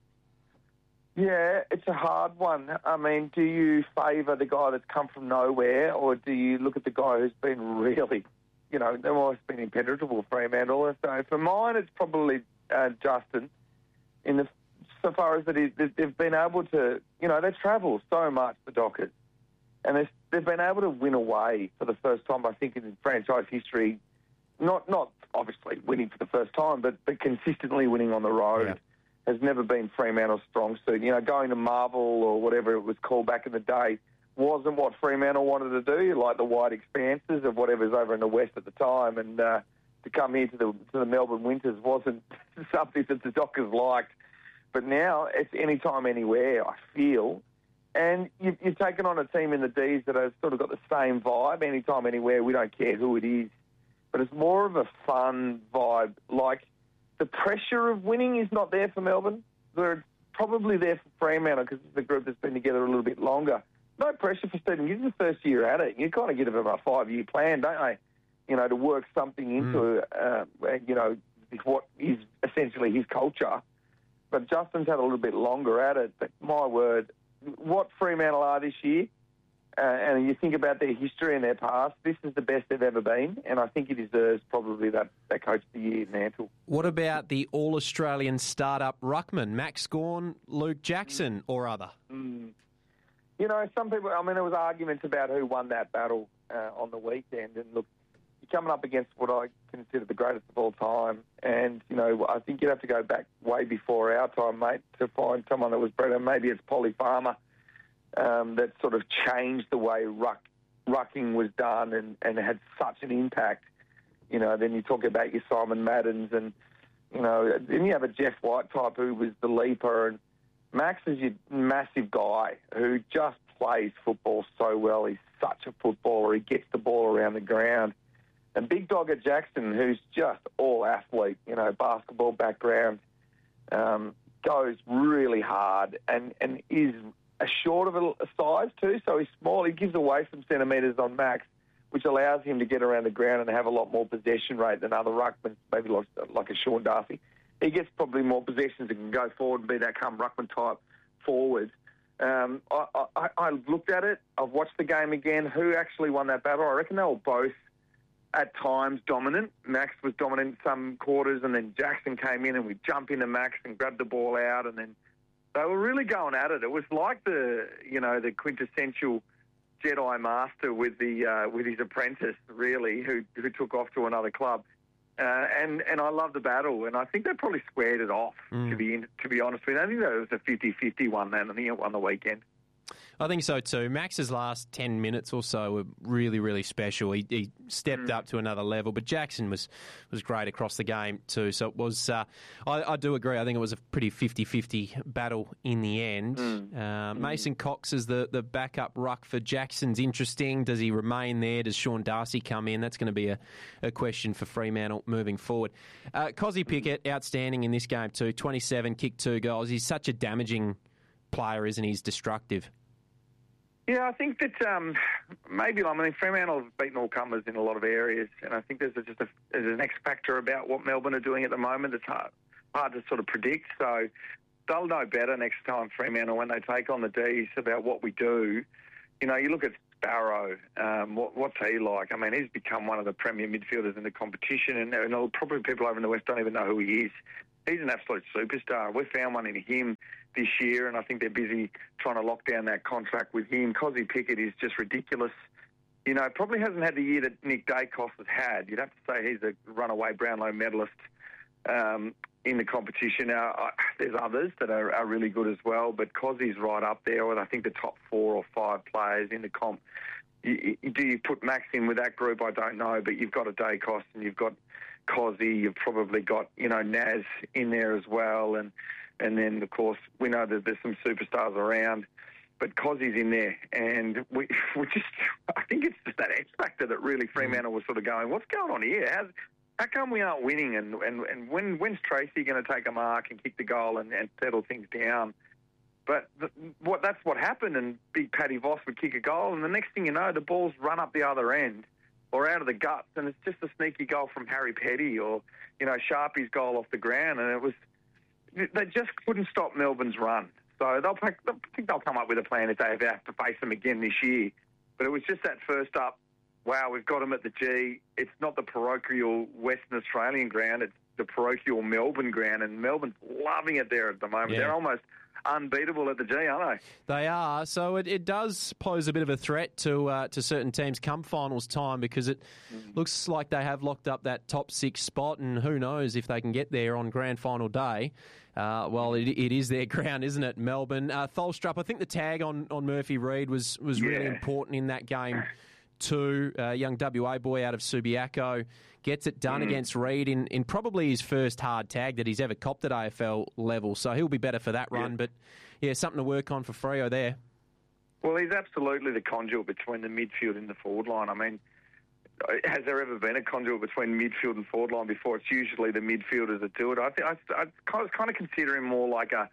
Yeah, it's a hard one. I mean, do you favour the guy that's come from nowhere, or do you look at the guy who's been really, they've always been impenetrable, Fremantle? So for mine, it's probably Justin, so far as that they've been able to, they travel so much, the Dockers, and they've been able to win away for the first time, I think, in franchise history. Not obviously winning for the first time, but consistently winning on the road. Yeah. Has never been Fremantle's strong suit. Going to Marvel or whatever it was called back in the day wasn't what Fremantle wanted to do, like the wide expanses of whatever's over in the West at the time. And to come here to the Melbourne Winters wasn't something that the Dockers liked. But now it's anytime, anywhere, I feel. And you've taken on a team in the Ds that have sort of got the same vibe, anytime, anywhere, we don't care who it is. But it's more of a fun vibe, like the pressure of winning is not there for Melbourne. They're probably there for Fremantle because it's the group that's been together a little bit longer. No pressure for Stephen. He's the first year at it. You kind of give him a 5-year plan, don't they? To work something into, what is essentially his culture. But Justin's had a little bit longer at it. But my word, what Fremantle are this year, and you think about their history and their past, this is the best they've ever been, and I think it deserves probably that Coach of the Year mantle. What about the All-Australian startup ruckman, Max Gawn, Luke Jackson, or other? Some people, there was arguments about who won that battle on the weekend, and look, you're coming up against what I consider the greatest of all time, and, I think you'd have to go back way before our time, mate, to find someone that was better. Maybe it's Polly Farmer. That sort of changed the way rucking was done and had such an impact. Then you talk about your Simon Maddens and, then you have a Jeff White type who was the leaper, and Max is your massive guy who just plays football so well. He's such a footballer. He gets the ball around the ground. And Big Dogger Jackson, who's just all athlete, basketball background, goes really hard and is short of a size too, so he's small. He gives away some centimetres on Max, which allows him to get around the ground and have a lot more possession rate than other ruckmen, maybe like a Sean Darcy. He gets probably more possessions and can go forward and be that ruckman type forward. I looked at it. I've watched the game again. Who actually won that battle? I reckon they were both at times dominant. Max was dominant in some quarters, and then Jackson came in and we jump into Max and grab the ball out, and then they were really going at it. It was like the quintessential Jedi Master with his apprentice, really, who took off to another club. And I love the battle, and I think they probably squared it off, to be honest with you. I think that was a 50-50 one then, and he won the weekend. I think so too. Max's last 10 minutes or so were really, really special. He stepped up to another level, but Jackson was great across the game too. So it was, I do agree, I think it was a pretty 50-50 battle in the end. Mason Cox is the backup ruck for Jackson's interesting. Does he remain there? Does Sean Darcy come in? That's going to be a question for Fremantle moving forward. Cozzy Pickett, outstanding in this game too. 27, kicked 2 goals. He's such a damaging player, isn't he? He's destructive. Yeah, I think that Fremantle have beaten all comers in a lot of areas, and I think there's an X factor about what Melbourne are doing at the moment. It's hard to sort of predict, so they'll know better next time, Fremantle, when they take on the D's about what we do. You know, you look at Sparrow, what's he like? I mean, he's become one of the premier midfielders in the competition, and probably people over in the West don't even know who he is. He's an absolute superstar. We found one in him this year, and I think they're busy trying to lock down that contract with him. Cozzy Pickett is just ridiculous. You know, probably hasn't had the year that Nick Dacos has had. You'd have to say he's a runaway Brownlow medalist in the competition. Now, there's others that are really good as well, but Cozzy's right up there with, I think, the top 4 or 5 players in the comp. Do you put Max in with that group? I don't know, but you've got a Dacos and you've got Cozzy. You've probably got, Naz in there as well, and then, of course, we know that there's some superstars around, but Cozzy's in there, and I think it's just that X factor that really Fremantle was sort of going, what's going on here? How come we aren't winning? And when's Tracy going to take a mark and kick the goal and settle things down? But that's what happened, and big Paddy Voss would kick a goal, and the next thing you know, the ball's run up the other end or out of the guts, and it's just a sneaky goal from Harry Petty or, Sharpie's goal off the ground, and they just couldn't stop Melbourne's run. So I think they'll come up with a plan if they have to face them again this year. But it was just that first up, wow, we've got them at the G. It's not the parochial Western Australian ground, it's the parochial Melbourne ground, and Melbourne's loving it there at the moment. Yeah. They're almost unbeatable at the G, aren't they? They are. So it does pose a bit of a threat to certain teams come finals time, because it looks like they have locked up that top 6 spot, and who knows if they can get there on grand final day. It is their ground, isn't it, Melbourne? Tholstrup, I think the tag on Murphy Reid was really important in that game too. Young WA boy out of Subiaco gets it done against Reid in probably his first hard tag that he's ever copped at AFL level. So he'll be better for that run. But, something to work on for Freo there. Well, he's absolutely the conduit between the midfield and the forward line. I mean, has there ever been a conduit between midfield and forward line before? It's usually the midfielders that do it. I kind of consider him more like a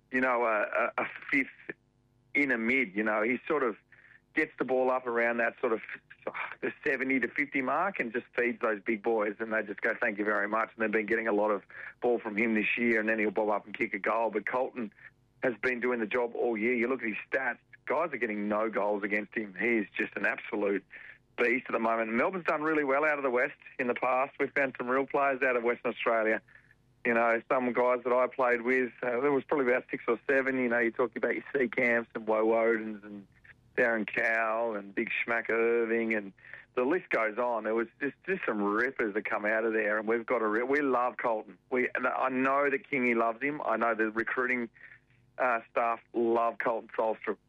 fifth inner mid. He sort of gets the ball up around that sort of the 70 to 50 mark and just feeds those big boys, and they just go, thank you very much. And they've been getting a lot of ball from him this year, and then he'll bob up and kick a goal. But Colton has been doing the job all year. You look at his stats, guys are getting no goals against him. He is just an absolute beast at the moment. Melbourne's done really well out of the West in the past. We've found some real players out of Western Australia. Some guys that I played with, there was probably about 6 or 7. You're talking about your Seacamps and Woe Odins and Darren Cowell and Big Schmack Irving, and the list goes on. There was just some rippers that come out of there, and we love Colton. I know that Kingy loves him. I know the recruiting staff love Colton Tholstrup.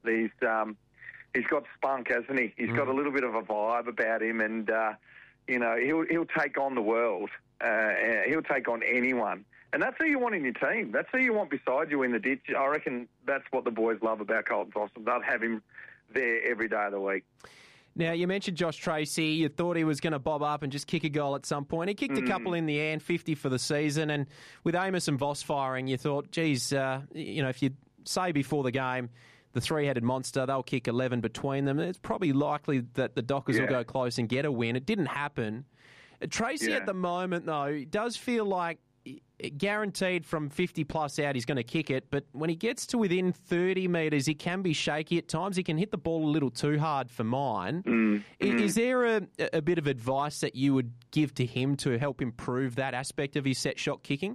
He's got spunk, hasn't he? He's got a little bit of a vibe about him, and he'll take on the world. He'll take on anyone. And that's who you want in your team. That's who you want beside you in the ditch. I reckon that's what the boys love about Colton Tholstrup. They'll have him there every day of the week. Now, you mentioned Josh Tracy. You thought he was going to bob up and just kick a goal at some point. He kicked a couple in the end, 50 for the season. And with Amos and Voss firing, you thought, geez, if you say before the game, the three-headed monster, they'll kick 11 between them, it's probably likely that the Dockers will go close and get a win. It didn't happen. Tracy at the moment, though, does feel like guaranteed from 50-plus out he's going to kick it, but when he gets to within 30 metres, he can be shaky at times. He can hit the ball a little too hard for mine. Is there a bit of advice that you would give to him to help improve that aspect of his set shot kicking?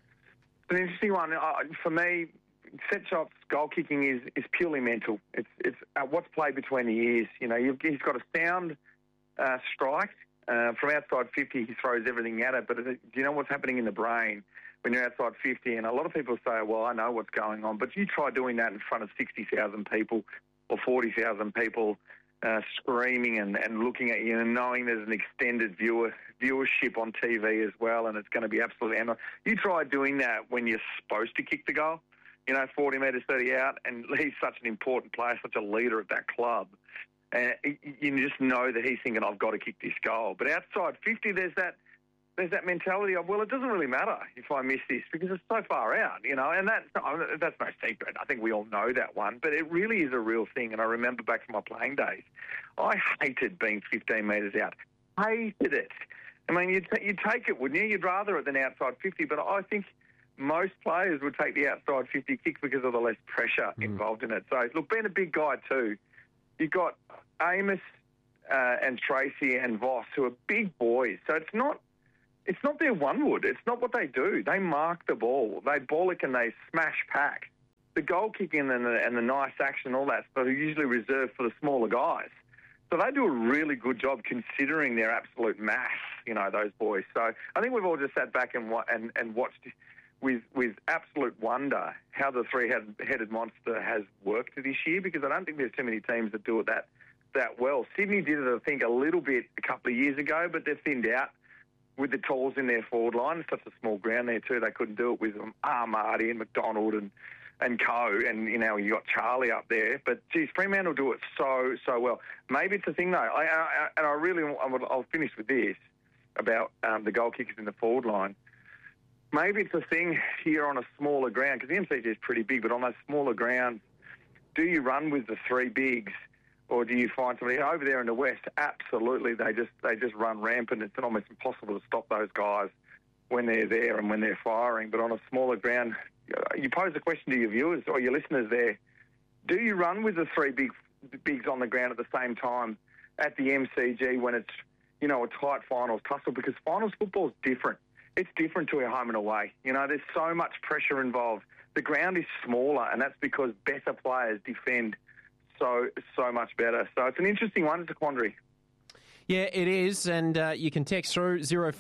An interesting one. For me, set shots, goal kicking is purely mental. It's what's played between the ears. He's got a sound strike. From outside 50, he throws everything at it. But do you know what's happening in the brain when you're outside 50? And a lot of people say, well, I know what's going on. But you try doing that in front of 60,000 people or 40,000 people screaming and looking at you and knowing there's an extended viewership on TV as well, and it's going to be absolutely endless. You try doing that when you're supposed to kick the goal, 40 metres, 30 out, and he's such an important player, such a leader at that club. You just know that he's thinking, I've got to kick this goal. But outside 50, there's that there's that mentality of, well, it doesn't really matter if I miss this because it's so far out, and that's no secret. I think we all know that one, but it really is a real thing. And I remember back from my playing days, I hated being 15 metres out. Hated it. I mean, you'd take it, wouldn't you? You'd rather it than outside 50, but I think most players would take the outside 50 kick because of the less pressure involved in it. So, look, being a big guy too, you've got Amos and Tracy and Voss, who are big boys. So it's not their one wood. It's not what they do. They mark the ball. They bollock and they smash pack. The goal kicking and the nice action, all that stuff, are usually reserved for the smaller guys. So they do a really good job considering their absolute mass, those boys. So I think we've all just sat back and watched with absolute wonder how the three-headed monster has worked this year, because I don't think there's too many teams that do it that well. Sydney did it, I think, a little bit a couple of years ago, but they've thinned out with the talls in their forward line. It's such a small ground there too. They couldn't do it with Marty and McDonald and co, and you got Charlie up there. But geez, Fremantle do it so well. Maybe it's a thing though. I'll finish with this about the goal kickers in the forward line. Maybe it's a thing here on a smaller ground, because the MCG is pretty big, but on those smaller grounds, do you run with the three bigs, or do you find somebody over there in the West? Absolutely, they just run rampant. It's almost impossible to stop those guys when they're there and when they're firing. But on a smaller ground, you pose the question to your viewers or your listeners there: do you run with the three bigs on the ground at the same time at the MCG when it's a tight finals tussle? Because finals football is different. It's different to a home and away. There's so much pressure involved. The ground is smaller, and that's because better players defend so much better. So it's an interesting one. It's a quandary. Yeah, it is, and you can text through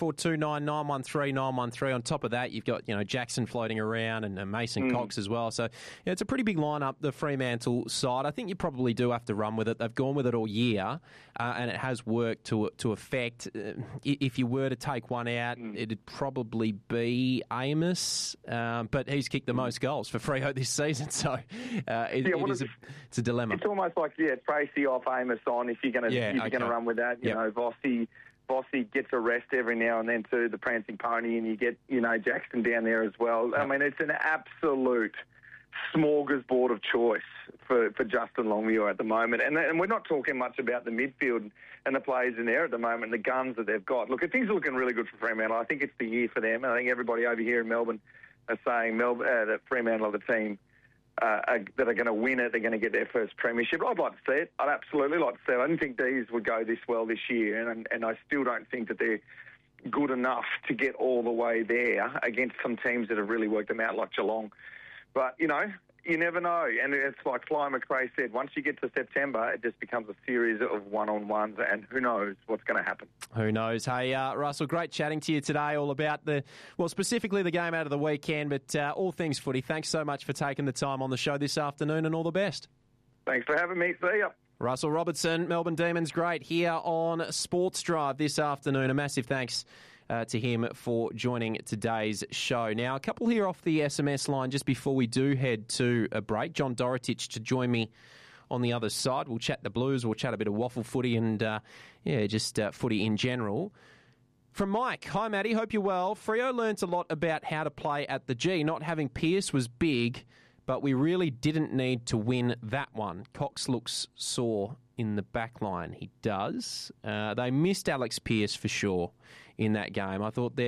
0429913913. On top of that, you've got Jackson floating around and Mason Cox as well. So it's a pretty big lineup, the Fremantle side. I think you probably do have to run with it. They've gone with it all year, and it has worked to effect. If you were to take one out, it'd probably be Amos, but he's kicked the most goals for Freo this season, so it's a dilemma. It's almost like Tracy off, Amos on. If you're going to run with that, Vossi gets a rest every now and then too, the prancing pony, and you get, Jackson down there as well. I mean, it's an absolute smorgasbord of choice for Justin Longmuir at the moment. And we're not talking much about the midfield and the players in there at the moment, the guns that they've got. Look, things are looking really good for Fremantle. I think it's the year for them. I think everybody over here in Melbourne are saying that Fremantle are the team that are going to win it. They're going to get their first premiership. I'd like to see it. I'd absolutely like to see it. I didn't think D's would go this well this year, and I still don't think that they're good enough to get all the way there against some teams that have really worked them out, like Geelong. But, you never know. And it's like Fly McRae said, once you get to September, it just becomes a series of one-on-ones, and who knows what's going to happen. Who knows? Hey, Russell, great chatting to you today all about specifically the game out of the weekend, but all things footy. Thanks so much for taking the time on the show this afternoon, and all the best. Thanks for having me. See ya. Russell Robertson, Melbourne Demons, great here on Sports Drive this afternoon. A massive thanks to him for joining today's show. Now, a couple here off the SMS line just before we do head to a break. John Dorotich to join me on the other side. We'll chat the Blues, we'll chat a bit of waffle footy and, just footy in general. From Mike, hi Matty, hope you're well. Freo learnt a lot about how to play at the G. Not having Pearce was big, but we really didn't need to win that one. Cox looks sore in the back line. He does. They missed Alex Pearce for sure in that game. I thought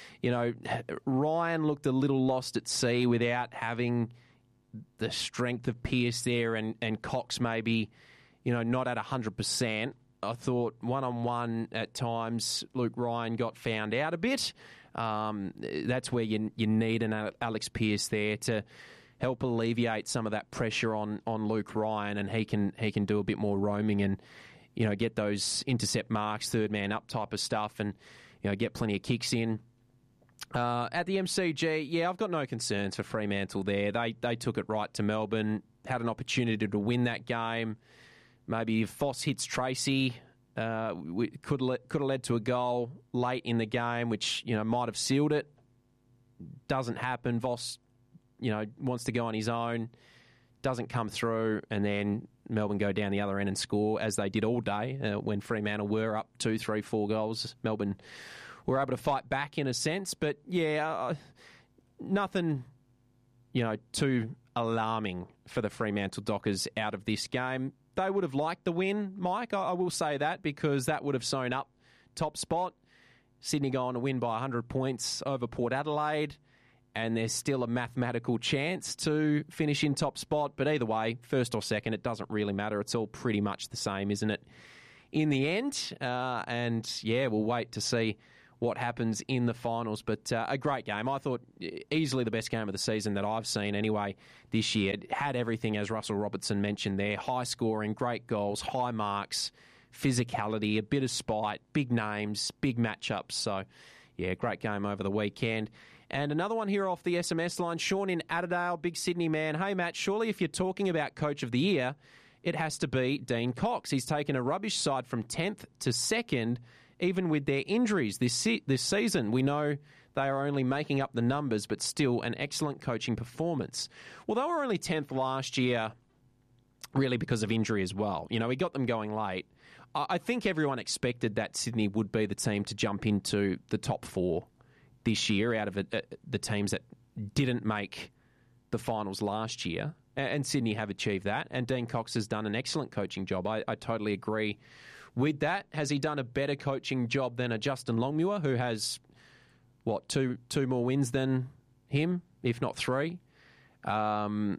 Ryan looked a little lost at sea without having the strength of Pearce there and Cox maybe, not at 100%. I thought one-on-one at times, Luke Ryan got found out a bit. That's where you need an Alex Pearce there to help alleviate some of that pressure on Luke Ryan, and he can do a bit more roaming and, get those intercept marks, third man up type of stuff, and get plenty of kicks in. At the MCG, I've got no concerns for Fremantle there. They took it right to Melbourne, had an opportunity to win that game. Maybe if Voss hits Tracy, could have led to a goal late in the game, which might have sealed it. Doesn't happen. Voss, wants to go on his own, doesn't come through, and then Melbourne go down the other end and score, as they did all day when Fremantle were up 2, 3, 4 goals. Melbourne were able to fight back in a sense. But, nothing, too alarming for the Fremantle Dockers out of this game. They would have liked the win, Mike. I will say that, because that would have sewn up top spot. Sydney go on to win by 100 points over Port Adelaide, and there's still a mathematical chance to finish in top spot. But either way, first or second, it doesn't really matter. It's all pretty much the same, isn't it, in the end? We'll wait to see what happens in the finals. But a great game. I thought easily the best game of the season that I've seen anyway this year. It had everything, as Russell Robertson mentioned there. High scoring, great goals, high marks, physicality, a bit of spite, big names, big matchups. So, great game over the weekend. And another one here off the SMS line, Sean in Adelaide, big Sydney man. Hey, Matt, surely if you're talking about Coach of the Year, it has to be Dean Cox. He's taken a rubbish side from 10th to 2nd, even with their injuries this season. We know they are only making up the numbers, but still an excellent coaching performance. Well, they were only 10th last year, really because of injury as well. We got them going late. I think everyone expected that Sydney would be the team to jump into the top 4 this year out of the teams that didn't make the finals last year. And Sydney have achieved that. And Dean Cox has done an excellent coaching job. I totally agree with that. Has he done a better coaching job than a Justin Longmuir, who has, two more wins than him, if not 3? Two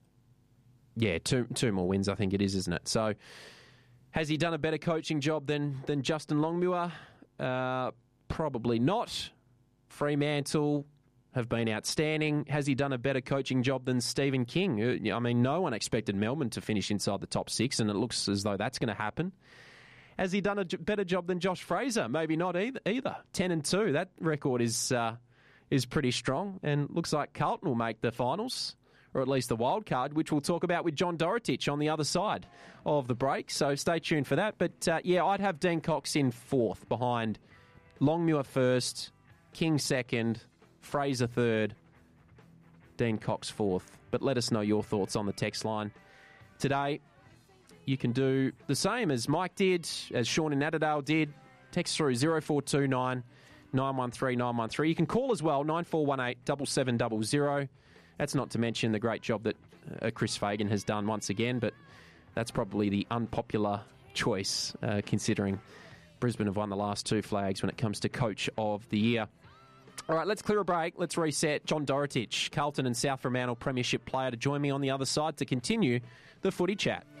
more wins, I think it is, isn't it? So, has he done a better coaching job than Justin Longmuir? Probably not. Fremantle have been outstanding. Has he done a better coaching job than Stephen King? I mean, no one expected Melbourne to finish inside the top 6, and it looks as though that's going to happen. Has he done a better job than Josh Fraser? Maybe not either. 10-2. That record is pretty strong, and looks like Carlton will make the finals, or at least the wild card, which we'll talk about with John Dorotich on the other side of the break. So stay tuned for that. But I'd have Dean Cox in 4th, behind Longmuir 1st, King 2nd, Fraser 3rd, Dean Cox 4th. But let us know your thoughts on the text line today. You can do the same as Mike did, as Sean in Adelaide did. Text through 0429 913 913. You can call as well, 9418 7700. That's not to mention the great job that Chris Fagan has done once again, but that's probably the unpopular choice, considering Brisbane have won the last 2 flags when it comes to Coach of the Year. All right, let's clear a break. Let's reset. John Dorotich, Carlton and South Fremantle Premiership player, to join me on the other side to continue the footy chat.